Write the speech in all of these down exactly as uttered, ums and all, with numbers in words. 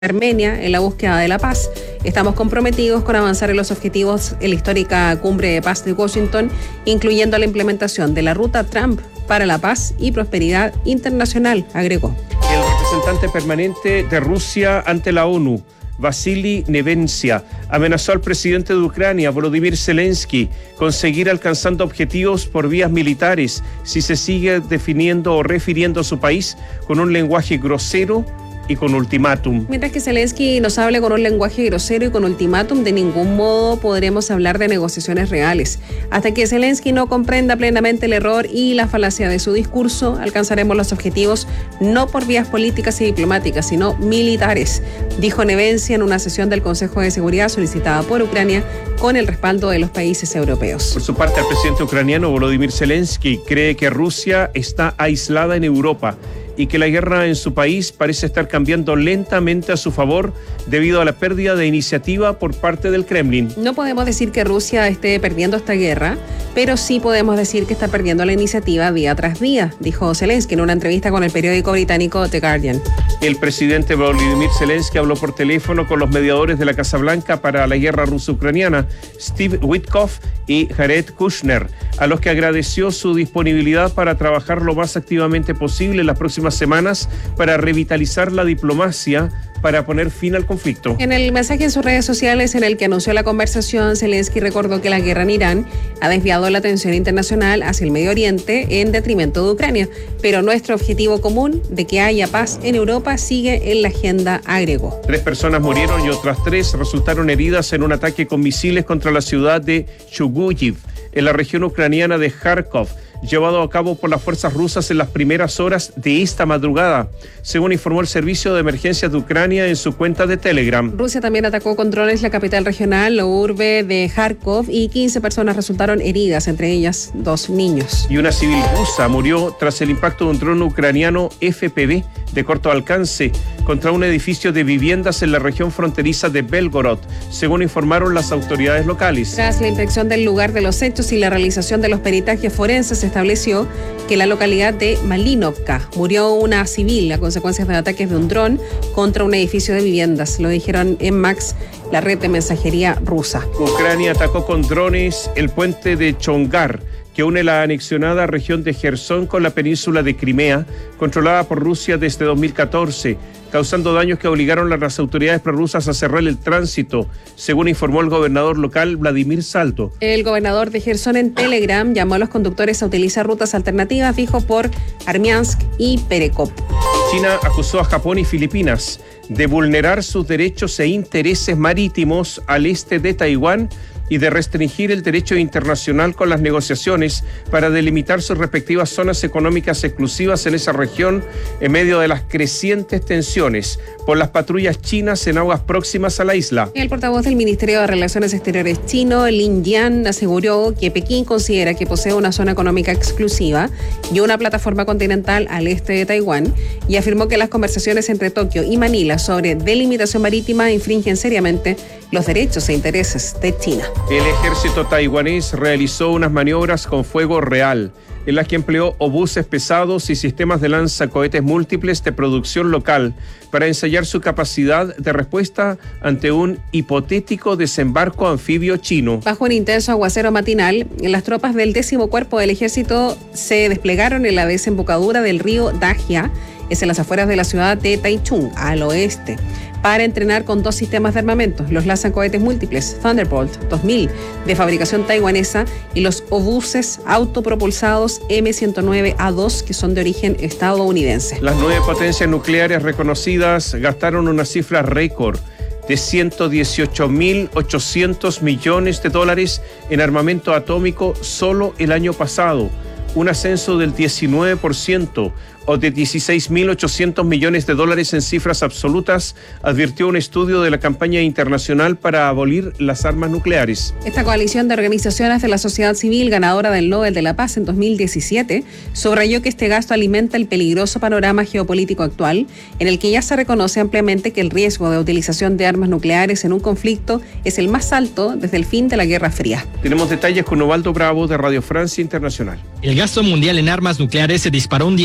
Armenia en la búsqueda de la paz. Estamos comprometidos con avanzar en los objetivos en la histórica cumbre de paz de Washington, incluyendo la implementación de la ruta Trump para la paz y prosperidad internacional, agregó. El representante permanente de Rusia ante la ONU, Vasily Nevencia, amenazó al presidente de Ucrania, Volodymyr Zelensky, con seguir alcanzando objetivos por vías militares si se sigue definiendo o refiriendo a su país con un lenguaje grosero y con ultimátum. Mientras que Zelensky nos hable con un lenguaje grosero y con ultimátum, de ningún modo podremos hablar de negociaciones reales. Hasta que Zelensky no comprenda plenamente el error y la falacia de su discurso, alcanzaremos los objetivos no por vías políticas y diplomáticas, sino militares, dijo Nevencia en una sesión del Consejo de Seguridad solicitada por Ucrania con el respaldo de los países europeos. Por su parte, el presidente ucraniano Volodymyr Zelensky cree que Rusia está aislada en Europa y que la guerra en su país parece estar cambiando lentamente a su favor debido a la pérdida de iniciativa por parte del Kremlin. No podemos decir que Rusia esté perdiendo esta guerra, pero sí podemos decir que está perdiendo la iniciativa día tras día, dijo Zelensky en una entrevista con el periódico británico The Guardian. El presidente Volodymyr Zelensky habló por teléfono con los mediadores de la Casa Blanca para la guerra ruso-ucraniana, Steve Witkoff y Jared Kushner, a los que agradeció su disponibilidad para trabajar lo más activamente posible en las próximas semanas para revitalizar la diplomacia para poner fin al conflicto. En el mensaje en sus redes sociales en el que anunció la conversación, Zelensky recordó que la guerra en Irán ha desviado la atención internacional hacia el Medio Oriente en detrimento de Ucrania, pero nuestro objetivo común de que haya paz en Europa sigue en la agenda, agregó. Tres personas murieron y otras tres resultaron heridas en un ataque con misiles contra la ciudad de Chuguyiv, en la región ucraniana de Kharkov, llevado a cabo por las fuerzas rusas en las primeras horas de esta madrugada, según informó el Servicio de Emergencias de Ucrania en su cuenta de Telegram. Rusia también atacó con drones la capital regional, la urbe de Kharkov, y quince personas resultaron heridas, entre ellas dos niños. Y una civil rusa murió tras el impacto de un dron ucraniano F P V de corto alcance contra un edificio de viviendas en la región fronteriza de Belgorod, según informaron las autoridades locales. Tras la inspección del lugar de los hechos y la realización de los peritajes forenses, se estableció que en la localidad de Malinovka murió una civil a consecuencias de ataques de un dron contra un edificio de viviendas. Lo dijeron en Max, la red de mensajería rusa. Ucrania atacó con drones el puente de Chongar, que une la anexionada región de Jersón con la península de Crimea, controlada por Rusia desde dos mil catorce, causando daños que obligaron a las autoridades prorrusas a cerrar el tránsito, según informó el gobernador local Vladimir Salto. El gobernador de Jersón en Telegram llamó a los conductores a utilizar rutas alternativas, dijo, por Armiansk y Perekop. China acusó a Japón y Filipinas de vulnerar sus derechos e intereses marítimos al este de Taiwán y de restringir el derecho internacional con las negociaciones para delimitar sus respectivas zonas económicas exclusivas en esa región en medio de las crecientes tensiones por las patrullas chinas en aguas próximas a la isla. El portavoz del Ministerio de Relaciones Exteriores chino, Lin Jian, aseguró que Pekín considera que posee una zona económica exclusiva y una plataforma continental al este de Taiwán, y afirmó que las conversaciones entre Tokio y Manila sobre delimitación marítima infringen seriamente los derechos e intereses de China. El ejército taiwanés realizó unas maniobras con fuego real, en las que empleó obuses pesados y sistemas de lanzacohetes múltiples de producción local para ensayar su capacidad de respuesta ante un hipotético desembarco anfibio chino. Bajo un intenso aguacero matinal, las tropas del décimo cuerpo del ejército se desplegaron en la desembocadura del río Dajia, es en las afueras de la ciudad de Taichung, al oeste, para entrenar con dos sistemas de armamento, los lanzacohetes múltiples Thunderbolt dos mil de fabricación taiwanesa y los obuses autopropulsados M ciento nueve A dos, que son de origen estadounidense. Las nueve potencias nucleares reconocidas gastaron una cifra récord de ciento dieciocho mil ochocientos millones de dólares en armamento atómico solo el año pasado, un ascenso del diecinueve por ciento o de dieciséis mil ochocientos millones de dólares en cifras absolutas, advirtió un estudio de la campaña internacional para abolir las armas nucleares. Esta coalición de organizaciones de la sociedad civil, ganadora del Nobel de la Paz en dos mil diecisiete, subrayó que este gasto alimenta el peligroso panorama geopolítico actual, en el que ya se reconoce ampliamente que el riesgo de utilización de armas nucleares en un conflicto es el más alto desde el fin de la Guerra Fría. Tenemos detalles con Ovaldo Bravo de Radio Francia Internacional. El gasto mundial en armas nucleares se disparó un diecinueve por ciento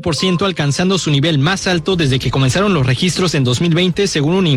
por ciento, alcanzando su nivel más alto desde que comenzaron los registros en dos mil veinte, según un